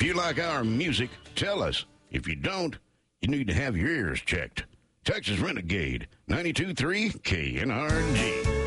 you like our music, tell us. If you don't, you need to have your ears checked. Texas Renegade, 92.3 KNRG.